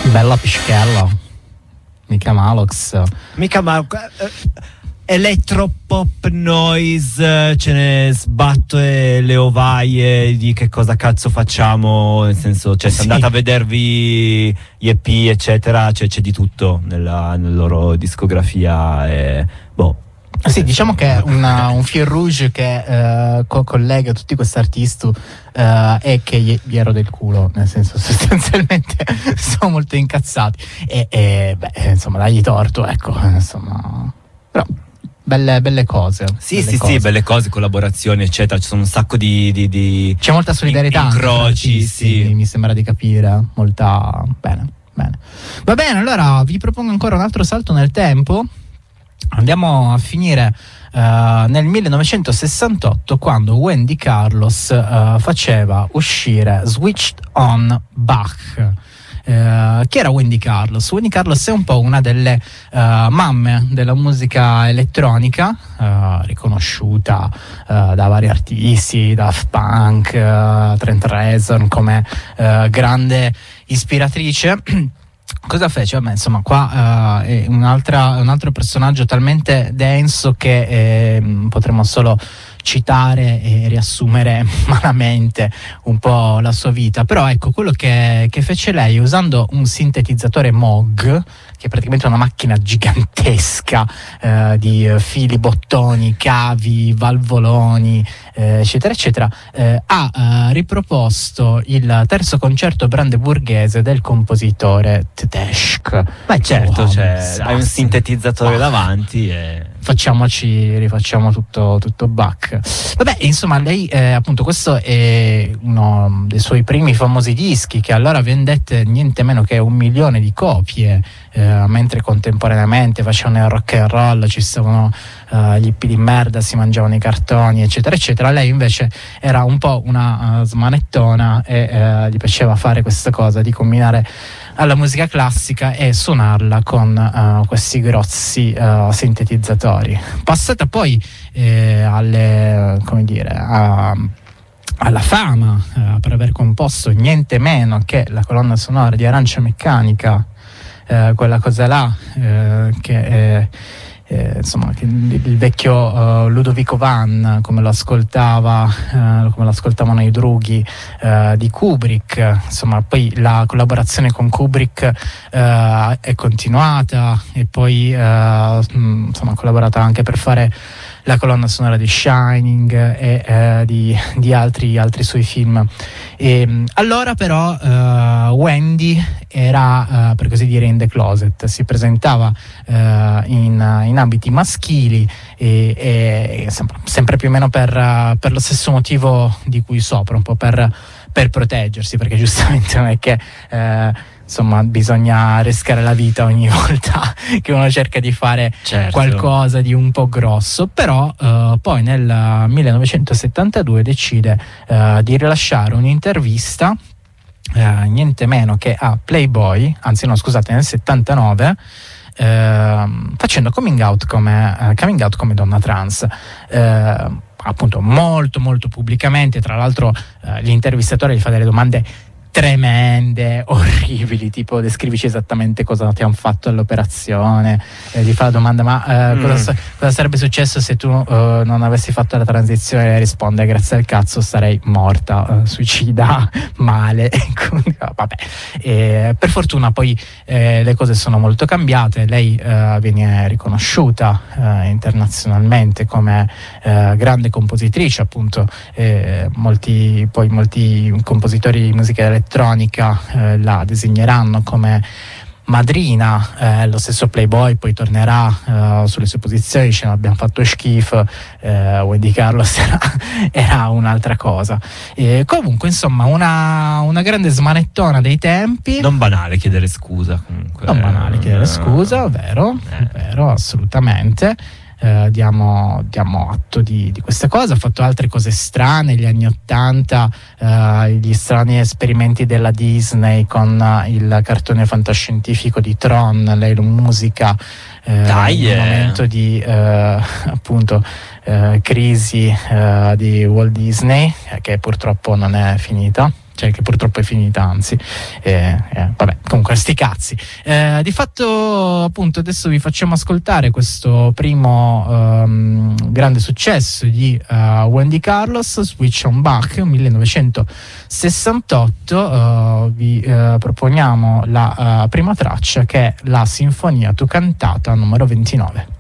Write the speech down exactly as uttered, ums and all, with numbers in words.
Bella pischella, mica Malox. Mica Malox. Elettropop noise, ce ne sbatto e le ovaie di che cosa cazzo facciamo, nel senso, cioè, se Sì. andate a vedervi gli E P eccetera, cioè, c'è di tutto nella, nella loro discografia e boh. Sì, diciamo che è una, un fil rouge che eh, co- collega tutti questi artisti eh, è che gli, gli ero del culo, nel senso, sostanzialmente sono molto incazzati e, e beh, insomma, dagli torto, ecco, insomma, però belle, belle cose. Sì, belle sì, cose. sì, belle cose, collaborazioni, eccetera. Ci sono un sacco di. di, di C'è molta solidarietà, anche tra incroci, artisti, sì. mi sembra di capire, molta. Bene, bene. Va bene, allora vi propongo ancora un altro salto nel tempo. Andiamo a finire uh, nel millenovecentosessantotto, quando Wendy Carlos uh, faceva uscire Switched on Bach. Uh, chi era Wendy Carlos? Wendy Carlos è un po' una delle uh, mamme della musica elettronica, uh, riconosciuta uh, da vari artisti, Daft Punk, uh, Trent Reznor come uh, grande ispiratrice. Cosa fece? Vabbè, insomma, qua uh, è un'altra, un altro personaggio talmente denso che eh, potremmo solo citare e riassumere malamente un po' la sua vita. Però ecco, quello che, che fece lei usando un sintetizzatore Moog, che è praticamente una macchina gigantesca eh, di fili, bottoni, cavi, valvoloni, eh, eccetera eccetera, eh, ha eh, riproposto il terzo concerto brandeburghese del compositore tedesco. Beh, certo, Oh, cioè, hai un Sassi. sintetizzatore Oh. davanti e. Facciamoci, rifacciamo tutto, tutto Bach. Vabbè, insomma, lei eh, appunto, questo è uno dei suoi primi famosi dischi, che allora vendette niente meno che un milione di copie, eh, mentre contemporaneamente facevano il rock and roll, ci stavano uh, gli hippie di merda, si mangiavano i cartoni, eccetera eccetera. Lei invece era un po' una uh, smanettona e uh, gli piaceva fare questa cosa di combinare alla musica classica e suonarla con uh, questi grossi uh, sintetizzatori. Passata poi eh, alle, come dire, a, alla fama uh, per aver composto niente meno che la colonna sonora di Arancia Meccanica, uh, quella cosa là uh, che è Eh, insomma, il, il vecchio uh, Ludovico Van, come lo ascoltava, uh, come lo ascoltavano i drughi uh, di Kubrick. Insomma, poi la collaborazione con Kubrick uh, è continuata e poi uh, mh, insomma, ha collaborato anche per fare la colonna sonora di Shining e eh, di, di altri, altri suoi film. E, allora però uh, Wendy era uh, per così dire in the closet, si presentava uh, in, in abiti maschili e, e sempre, sempre più o meno per, uh, per lo stesso motivo di cui sopra, un po' per, per proteggersi, perché giustamente non è che uh, insomma bisogna rischiare la vita ogni volta che uno cerca di fare Certo. qualcosa di un po' grosso. Però uh, poi nel millenovecentosettantadue decide uh, di rilasciare un'intervista uh, niente meno che a Playboy, anzi no scusate nel settantanove, uh, facendo coming out come, uh, coming out come donna trans. Uh, appunto molto molto pubblicamente. Tra l'altro uh, l'intervistatore gli fa delle domande tremende, orribili, tipo descrivici esattamente cosa ti hanno fatto all'operazione, eh, gli fa la domanda ma eh, mm. cosa, cosa sarebbe successo se tu eh, non avessi fatto la transizione, e risponde grazie al cazzo sarei morta, eh, suicida, male. Vabbè, e per fortuna poi eh, le cose sono molto cambiate, lei eh, viene riconosciuta eh, internazionalmente come eh, grande compositrice, appunto eh, molti, poi molti compositori di musica elettronica eh, la designeranno come madrina. Eh, lo stesso Playboy poi tornerà eh, sulle sue posizioni, dice abbiamo fatto schifo, eh, Wendy Carlos era, era un'altra cosa. E comunque insomma una, una grande smanettona dei tempi, Non banale chiedere scusa comunque. non banale chiedere scusa, vero, Eh. vero, assolutamente. Eh, diamo, diamo atto di, di questa cosa. Ha fatto altre cose strane negli anni ottanta, eh, gli strani esperimenti della Disney con eh, il cartone fantascientifico di Tron, lei lo musica eh, Dai, in un eh. momento di eh, appunto eh, crisi eh, di Walt Disney, eh, che purtroppo non è finita. cioè che purtroppo è finita, anzi eh, eh, vabbè, comunque sti cazzi. Eh, di fatto appunto adesso vi facciamo ascoltare questo primo um, grande successo di uh, Wendy Carlos, Switch on Bach, millenovecentosessantotto. Uh, vi uh, proponiamo la uh, prima traccia, che è la Sinfonia tu cantata numero ventinove.